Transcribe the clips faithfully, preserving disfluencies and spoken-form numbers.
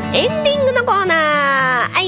エンディングのコーナー。はい。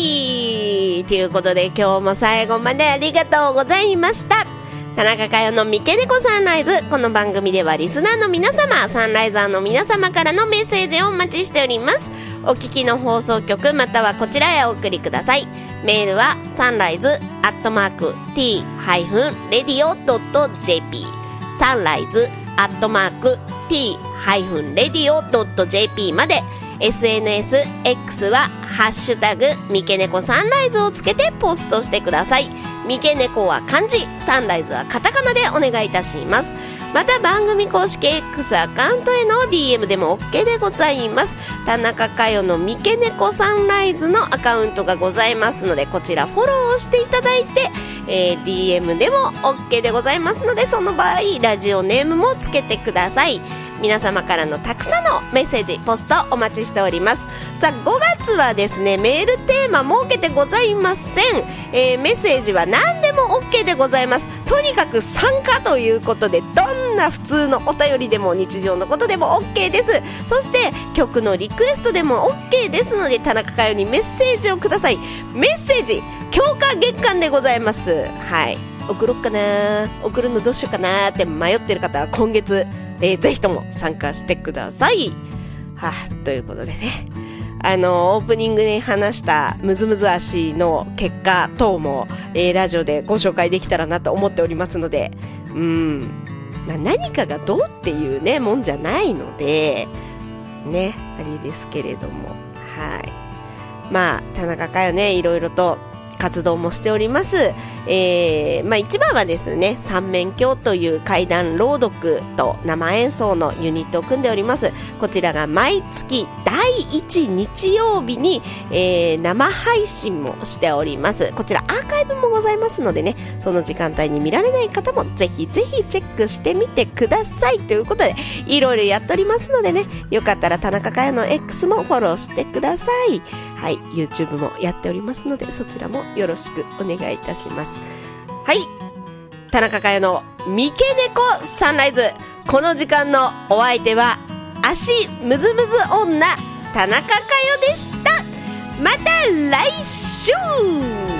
ということで今日も最後までありがとうございました。田中佳代の三毛猫サンライズ。この番組ではリスナーの皆様、サンライザーの皆様からのメッセージをお待ちしております。お聞きの放送局またはこちらへお送りください。メールはサンライズアットマーク ティー レディオ ドット ジェーピー サンライズアットマーク ティー レディオ ドット ジェーピー まで。 エスエヌエス X はハッシュタグ三毛猫サンライズをつけてポストしてください。三毛猫は漢字、サンライズはカタカナでお願いいたします。また番組公式 X アカウントへの ディーエム でも OK でございます。田中佳代の三毛猫サンライズのアカウントがございますので、こちらフォローしていただいて、えー、ディーエム でも OK でございますので、その場合ラジオネームもつけてください。皆様からのたくさんのメッセージポストお待ちしております。さあごがつはですね、メールテーマ設けてございません。えー、メッセージは何でも OK でございます。とにかく参加ということで、どんな普通のお便りでも日常のことでも OK です。そして曲のリクエストでも OK ですので、田中佳代にメッセージをください。メッセージ強化月間でございます。はい、送ろっかな、送るのどうしようかなって迷ってる方は今月、えー、ぜひとも参加してください。はあ、ということでね、あのオープニングで話したムズムズ足の結果等も、えー、ラジオでご紹介できたらなと思っておりますので、うーん、まあ、何かがどうっていうねもんじゃないのでね、あれですけれども、はい、まあ田中佳代ね、いろいろと活動もしております。えー、まあ一番はですね、三面鏡という怪談朗読と生演奏のユニットを組んでおります。こちらが毎月だいいち日曜日に、えー、生配信もしております。こちらアーカイブもございますのでね、その時間帯に見られない方もぜひぜひチェックしてみてくださいということで、いろいろやっておりますのでね、よかったら田中佳代の X もフォローしてください。はい、YouTube もやっておりますので、そちらもよろしくお願いいたします。はい、田中佳代の三毛猫サンライズ、この時間のお相手は足ムズムズ女田中佳代でした。また来週。